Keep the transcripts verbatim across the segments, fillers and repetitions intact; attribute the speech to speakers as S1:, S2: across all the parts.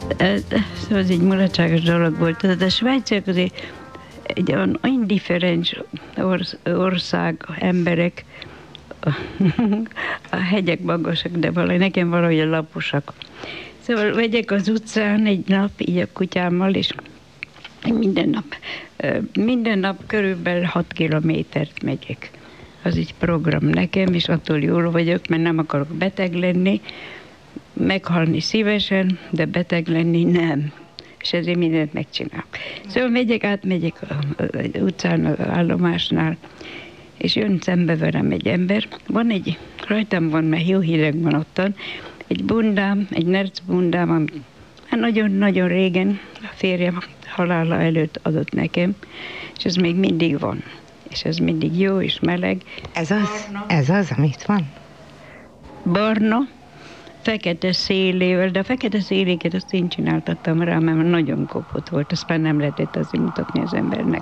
S1: Szóval ez egy mulatságos dolog volt. De a svájciak azért egy olyan indiferens orsz, ország, emberek, a hegyek magasak, de valahogy nekem valahogy a laposak. Szóval megyek az utcán egy nap, így a kutyámmal, és minden nap, minden nap körülbelül hat kilométert megyek. Az egy program nekem, és attól jól vagyok, mert nem akarok beteg lenni, meghalni szívesen, de beteg lenni nem. És ezért mindent megcsinálok. Szóval megyek, átmegyek az utcán, az állomásnál, és jön szembe velem egy ember. Van egy, rajtam van, mert jó hideg van ottan, egy bundám, egy nerc bundám, amit hát nagyon-nagyon régen a férjem halála előtt adott nekem, és ez még mindig van. És ez mindig jó és meleg.
S2: Ez az? Barna. Ez az, amit van?
S1: Barna, fekete szélével, de a fekete széléket azt én csináltattam rá, mert nagyon kopott volt, azt már nem lehetett azért mutatni az embernek.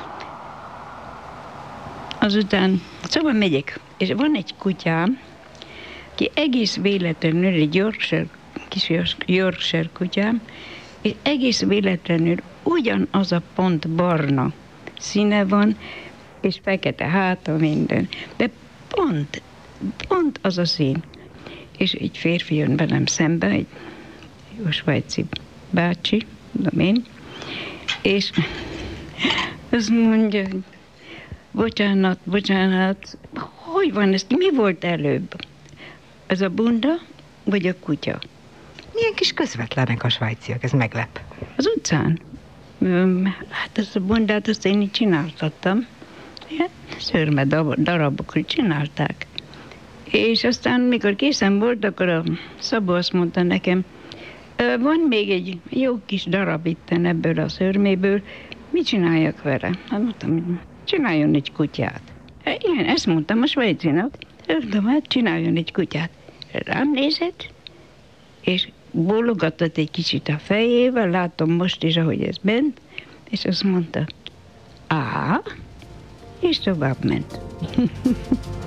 S1: Azután, szóval megyek, és van egy kutyám, aki egész véletlenül, egy Yorkshire, kis Yorkshire kutyám, és egész véletlenül ugyanaz a pont barna színe van, és fekete háta, minden. De pont, pont az a szín. És egy férfi jön velem szembe, egy jó svájci bácsi, tudom én, és azt mondja, bocsánat, bocsánat, hogy van ez, mi volt előbb? Ez a bunda, vagy a kutya?
S2: Milyen kis közvetlenek a svájciak, ez meglep.
S1: Az utcán. Hát ezt a bundát azt én így csináltattam. Hát, szörme darabokról csinálták. És aztán, mikor készen volt, akkor a Szabó azt mondta nekem, van még egy jó kis darab itten ebből a szörméből, mit csináljak vele? Hát mondtam, csináljon egy kutyát. Igen, ezt mondtam a svájcinak. Mondtam, hát csináljon egy kutyát. Rám nézett, és bólogatott egy kicsit a fejével, látom most is, ahogy ez ment, és azt mondta, á, és tovább ment.